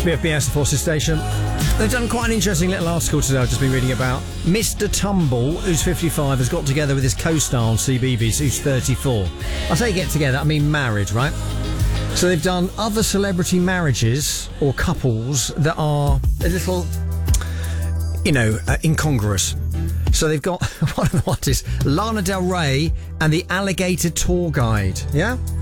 BFBS, the Forces Station. They've done quite an interesting little article today I've just been reading about. Mr. Tumble, who's 55, has got together with his co-star on CBeebies, who's 34. I say get together, I mean married, right? So they've done other celebrity marriages or couples that are a little, incongruous. So they've got one of the ones is Lana Del Rey and the Alligator Tour Guide. Yeah?